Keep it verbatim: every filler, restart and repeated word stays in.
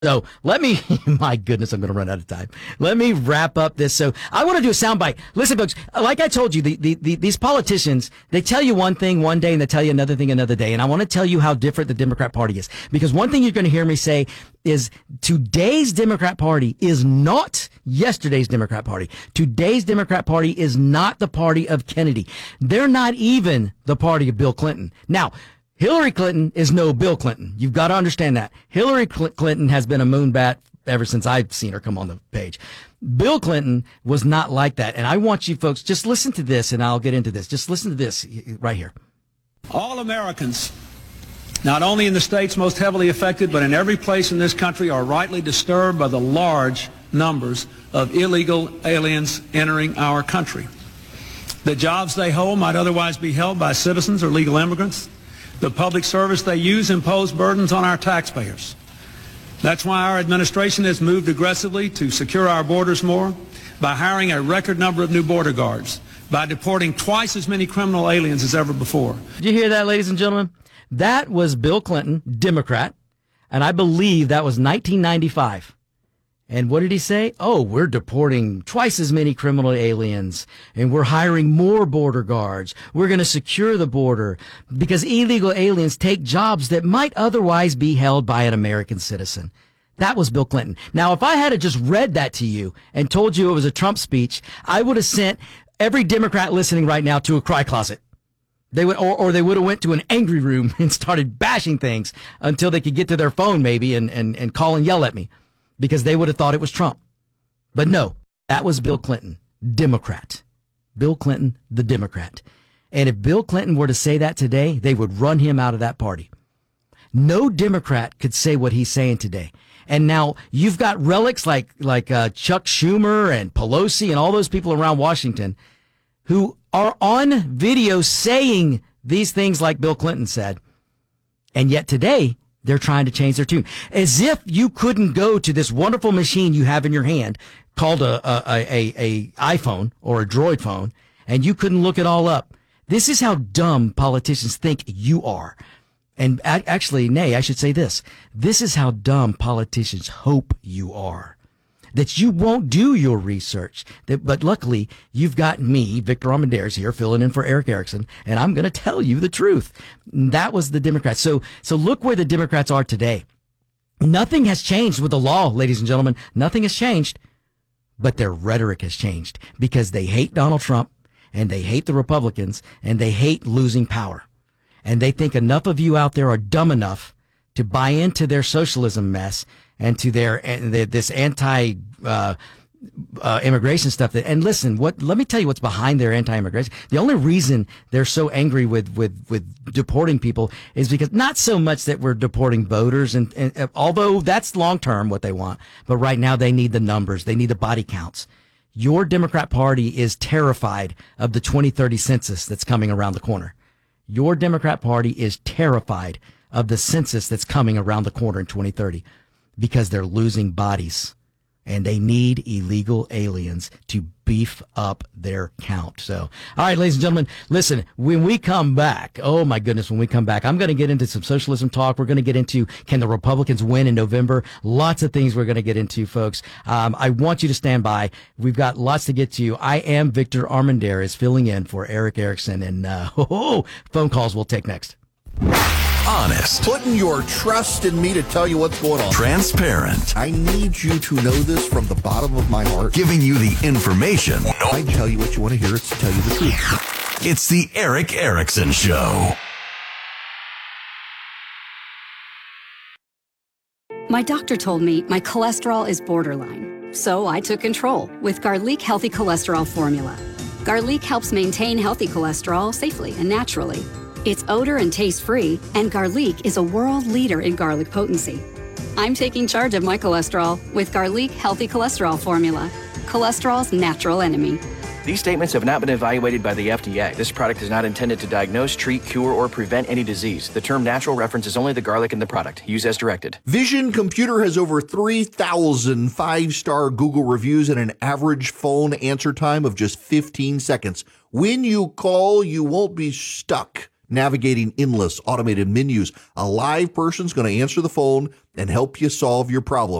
So let me, my goodness, I'm going to run out of time. Let me wrap up this. So I want to do a soundbite. Listen, folks, like I told you, the, the, the, these politicians, they tell you one thing one day and they tell you another thing another day. And I want to tell you how different the Democrat Party is. Because one thing you're going to hear me say is today's Democrat Party is not yesterday's Democrat Party. Today's Democrat Party is not the party of Kennedy. They're not even the party of Bill Clinton. Now, Hillary Clinton is no Bill Clinton. You've got to understand that. Hillary Cl- Clinton has been a moonbat ever since I've seen her come on the page. Bill Clinton was not like that. And I want you folks, just listen to this and I'll get into this. Just listen to this right here. All Americans, not only in the states most heavily affected, but in every place in this country, are rightly disturbed by the large numbers of illegal aliens entering our country. The jobs they hold might otherwise be held by citizens or legal immigrants. The public service they use impose burdens on our taxpayers. That's why our administration has moved aggressively to secure our borders more by hiring a record number of new border guards, by deporting twice as many criminal aliens as ever before. Did you hear that, ladies and gentlemen? That was Bill Clinton, Democrat, and I believe that was nineteen ninety-five. And what did he say? Oh, we're deporting twice as many criminal aliens, and we're hiring more border guards. We're going to secure the border because illegal aliens take jobs that might otherwise be held by an American citizen. That was Bill Clinton. Now, if I had just read that to you and told you it was a Trump speech, I would have sent every Democrat listening right now to a cry closet. They would, or, or they would have went to an angry room and started bashing things until they could get to their phone maybe and, and, and call and yell at me, because they would have thought it was Trump. But no, that was Bill Clinton, Democrat. Bill Clinton, the Democrat. And if Bill Clinton were to say that today, they would run him out of that party. No Democrat could say what he's saying today. And now you've got relics like like uh, Chuck Schumer and Pelosi and all those people around Washington who are on video saying these things like Bill Clinton said. And yet today, they're trying to change their tune. As if you couldn't go to this wonderful machine you have in your hand called a, a, a, a iPhone or a Droid phone, and you couldn't look it all up. This is how dumb politicians think you are. And actually, nay, I should say this. This is how dumb politicians hope you are. That you won't do your research. That, but luckily, you've got me, Victor Armendariz, here filling in for Erick Erickson, and I'm going to tell you the truth. That was the Democrats. So, so look where the Democrats are today. Nothing has changed with the law, ladies and gentlemen. Nothing has changed, but their rhetoric has changed because they hate Donald Trump and they hate the Republicans and they hate losing power. And they think enough of you out there are dumb enough to buy into their socialism mess and to their, and this anti, uh, uh, immigration stuff. That, and listen, what, let me tell you what's behind their anti-immigration. The only reason they're so angry with, with, with deporting people is because not so much that we're deporting voters, and, and although that's long term what they want, but right now they need the numbers. They need the body counts. Your Democrat Party is terrified of the twenty thirty census that's coming around the corner. Your Democrat Party is terrified of the census that's coming around the corner in twenty thirty. Because they're losing bodies and they need illegal aliens to beef up their count. So, all right, ladies and gentlemen, listen, when we come back, oh my goodness, when we come back, I'm going to get into some socialism talk. We're going to get into, can the Republicans win in November? Lots of things we're going to get into, folks. Um, I want you to stand by. We've got lots to get to. I am Victor Armendariz filling in for Erick Erickson, and uh, oh, phone calls we'll take next. Honest. Putting your trust in me to tell you what's going on. Transparent. I need you to know this from the bottom of my heart. Giving you the information. No. I tell you what you want to hear. It's to tell you the truth. It's the Erick Erickson Show. My doctor told me my cholesterol is borderline, so I took control with Garlic Healthy Cholesterol Formula. Garlic helps maintain healthy cholesterol safely and naturally. It's odor and taste-free, and Garlic is a world leader in garlic potency. I'm taking charge of my cholesterol with Garlic Healthy Cholesterol Formula, cholesterol's natural enemy. These statements have not been evaluated by the F D A. This product is not intended to diagnose, treat, cure, or prevent any disease. The term natural references only the garlic in the product. Use as directed. Vision Computer has over three thousand five-star Google reviews and an average phone answer time of just fifteen seconds. When you call, you won't be stuck. navigating endless automated menus. A live person's going to answer the phone and help you solve your problem.